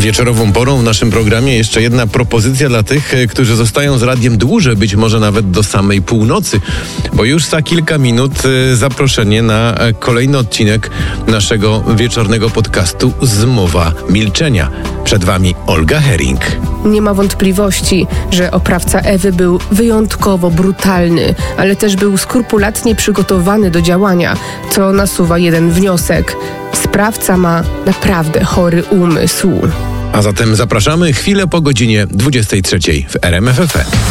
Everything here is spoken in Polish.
Wieczorową porą w naszym programie jeszcze jedna propozycja dla tych, którzy zostają z radiem dłużej, być może nawet do samej północy, bo już za kilka minut zaproszenie na kolejny odcinek naszego wieczornego podcastu Zmowa Milczenia. Przed Wami Olga Hering. Nie ma wątpliwości, że oprawca Ewy był wyjątkowo brutalny, ale też był skrupulatnie przygotowany do działania, co nasuwa jeden wniosek. Sprawca ma naprawdę chory umysł. A zatem zapraszamy chwilę po godzinie 23 w RMF FM.